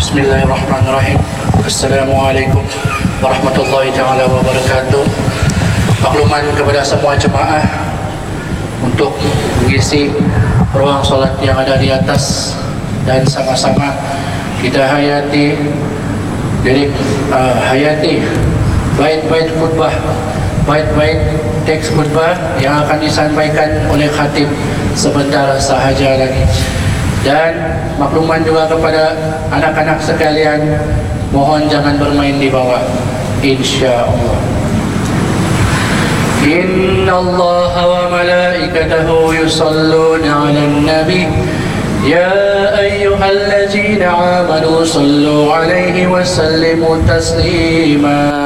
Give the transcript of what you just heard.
Bismillahirrahmanirrahim. Assalamualaikum warahmatullahi taala wabarakatuh. Makluman kepada semua jemaah untuk mengisi ruang solat yang ada di atas dan sama-sama kita hayati bait-bait khutbah, bait-bait teks khutbah yang akan disampaikan oleh khatib sebentar sahaja lagi. Dan makluman juga kepada anak-anak sekalian, mohon jangan bermain di bawah, insyaallah. Inna Allah wa malaikatahu yusalluna 'alan nabi ya ayyuhallazina amanu sallu 'alaihi wa sallimu taslima.